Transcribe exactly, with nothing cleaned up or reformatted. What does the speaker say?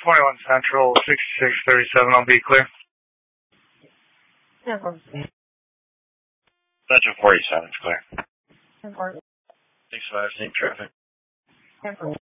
twenty-one Central, sixty-six thirty-seven, I'll be clear. Central forty-seven is clear. Central six five, same traffic. Central